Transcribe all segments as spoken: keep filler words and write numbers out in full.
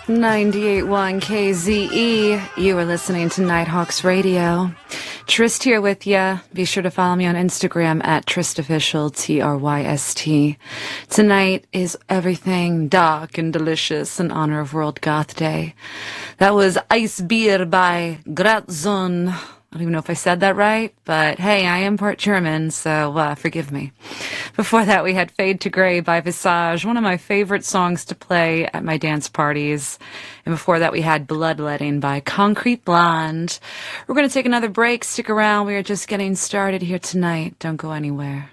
ninety-eight point one K Z E. You are listening to Nighthawks Radio. Trist here with ya. Be sure to follow me on Instagram at TristOfficial, T R Y S T. Tonight is everything dark and delicious in honor of World Goth Day. That was Ice Beer by Gratzon. I don't even know if I said that right, but hey, I am part German, so uh, forgive me. Before that, we had Fade to Grey by Visage, one of my favorite songs to play at my dance parties. And before that, we had Bloodletting by Concrete Blonde. We're going to take another break. Stick around. We are just getting started here tonight. Don't go anywhere.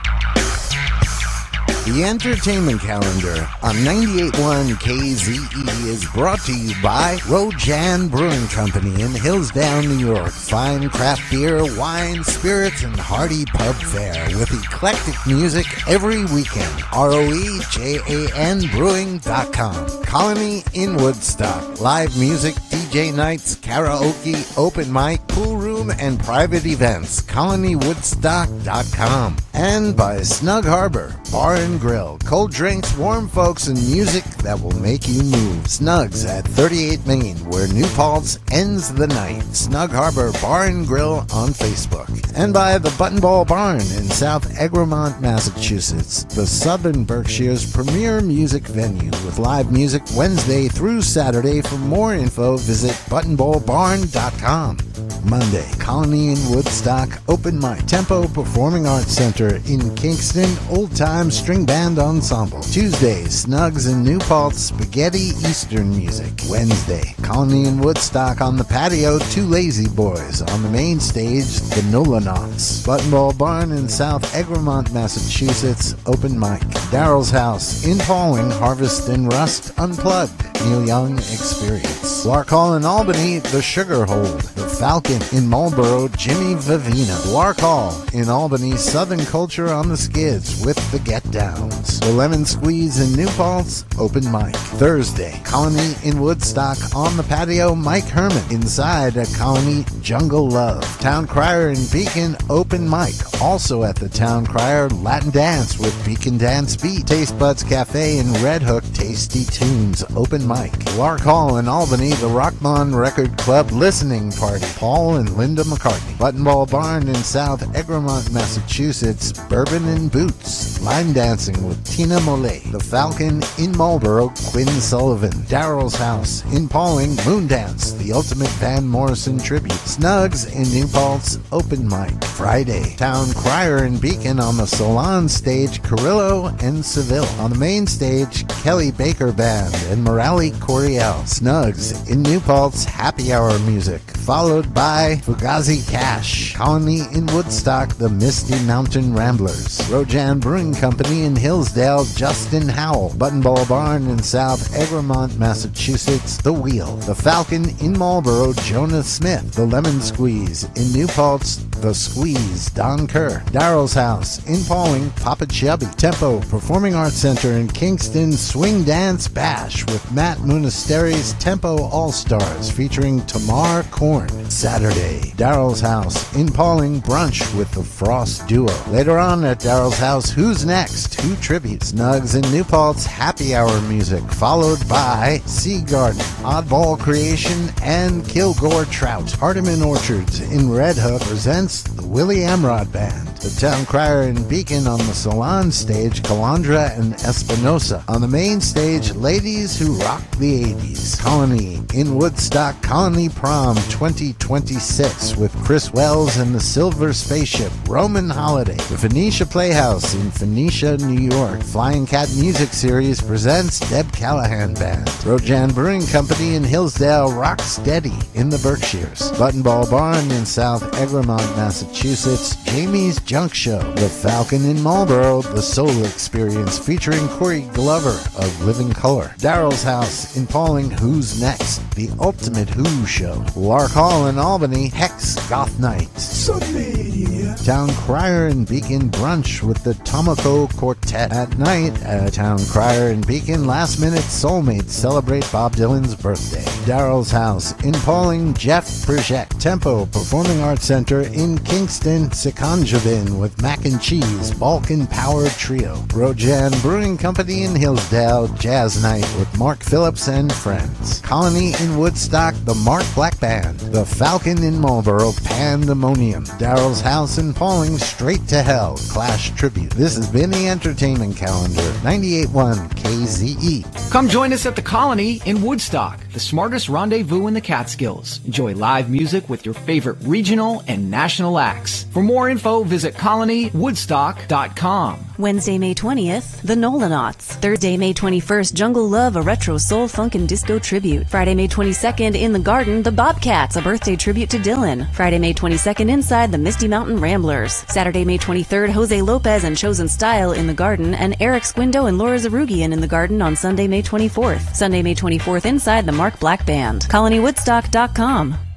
The entertainment calendar on ninety-eight point one K Z E is brought to you by Rojan Brewing Company in Hillsdale, New York. Fine craft beer, wine, spirits, and hearty pub fare with eclectic music every weekend. R O E J A N Brewing dot com. Colony in Woodstock. Live music, D J nights, karaoke, open mic, pool room, and private events. Colony Woodstock dot com. And by Snug Harbor Bar and Grill. Cold drinks, warm folks, and music that will make you move. Snugs at thirty-eight Main, where New Paltz ends the night. Snug Harbor Bar and Grill on Facebook. And by the Buttonball Barn in South Egremont, Massachusetts, the Southern Berkshire's premier music venue with live music Wednesday through Saturday. For more info, visit buttonball barn dot com. Monday, Colony in Woodstock, open mic, Tempo Performing Arts Center in Kingston, Old Time String Band Ensemble. Tuesday, Snugs and New Paltz, Spaghetti Eastern Music. Wednesday, Colony in Woodstock on the patio, Two Lazy Boys. On the main stage, the Nolanauts. Buttonball Barn in South Egremont, Massachusetts, open mic. Daryl's House in Pauling, Harvest and Rust Unplugged, Neil Young Experience. Lark Hall in Albany, The Sugar Hold. The Falcon in Marlboro, Jimmy Vivino. Lark Hall in Albany, Southern Culture on the Skids with the Get Downs. The Lemon Squeeze in New Paltz, open mic. Thursday, Colony in Woodstock on the patio, Mike Herman. Inside at Colony, Jungle Love. Town Crier in Beacon, open mic. Also at the Town Crier, Latin Dance with Beacon Dance Beat. Taste Buds Cafe in Red Hook, Tasty Tunes, open mic. Lark Hall in Albany, the Rockmon Record Club Listening Party. Paul and Linda McCartney. Buttonball Barn in South Egremont, Massachusetts, Bourbon and Boots. Line dancing with Tina Mollet. The Falcon in Marlboro, Quinn Sullivan. Daryl's House in Pauling, Moondance, the Ultimate Van Morrison Tribute. Snugs in New Paltz, open mic. Friday, Town Crier in Beacon on the Solon stage, Carrillo and Seville. On the main stage, Kelly Baker Band and Morale Coriel. Snugs in New Paltz, happy hour music, followed by Fugazi Cash. Colony in Woodstock, the Misty Mountain Ramblers. Rojan Brewing Company in Hillsdale, Justin Howell. Buttonball Barn in South Egremont, Massachusetts, The Wheel. The Falcon in Marlboro, Jonah Smith. The Lemon Squeeze in New Paltz, The Squeeze, Don Kerr. Daryl's House in Pauling, Papa Chubby. Tempo Performing Arts Center in Kingston, Swing Dance Bash with Matt Monastery's Tempo All-Stars featuring Tamar Korn. Saturday, Daryl's House in Pauling, brunch with the Frost Duo. Later on at Daryl's House, Who's Next? Who Tribute. Snugs in New Paltz, happy hour music, followed by Sea Garden, Oddball Creation, and Kilgore Trout. Hardiman Orchards in Red Hook presents the Willie Amrod Band. The Town Crier in Beacon on the Salon stage, Calandra and Espinosa. On the main stage, Ladies Who Rock the eighties. Colony in Woodstock, Colony Prom twenty twenty-six with Chris Wells and the Silver Spaceship, Roman Holiday. The Phoenicia Playhouse in Phoenicia, New York. Flying Cat Music Series presents Deb Callahan Band. Rojan Brewing Company in Hillsdale, Rock Steady in the Berkshires. Buttonball Barn in South Egremont, Massachusetts, Jamie's Junk Show. The Falcon in Marlboro, The Soul Experience featuring Corey Glover of Living Color. Daryl's House in Pauling, Who's Next? The Ultimate Who Show. Lark Hall in Albany, Hex Goth Night. Sunday Town Crier and Beacon brunch with the Tomoko Quartet. At night, at Town Crier and Beacon, Last Minute Soulmates celebrate Bob Dylan's birthday. Daryl's House in Pauling, Jeff Project. Tempo Performing Arts Center in Kingston, Sikonjabin with Mac and Cheese, Balkan Power Trio. Rojan Brewing Company in Hillsdale, Jazz Night with Mark Phillips and friends. Colony in Woodstock, the Mark Black Band. The Falcon in Marlboro, Pandemonium. Daryl's House in Pauling, Straight to Hell, Clash Tribute. This has been the Entertainment Calendar, ninety-eight point one K Z E. Come join us at the Colony in Woodstock, the smartest rendezvous in the Catskills. Enjoy live music with your favorite regional and national acts. For more info, visit colony woodstock dot com. Wednesday, May twentieth, the Nolanauts. Thursday, May twenty-first, Jungle Love, a retro soul, funk, and disco tribute. Friday, May twenty-second, in the Garden, the Bobcats, a birthday tribute to Dylan. Friday, May twenty-second, inside the Misty Mountain Ramblers. Saturday, May twenty-third, Jose Lopez and Chosen Style in the Garden, and Eric Squindo and Laura Zarugian in the Garden on Sunday, May twenty-fourth. Sunday, May twenty-fourth, inside the Mark Black Band. colony woodstock dot com.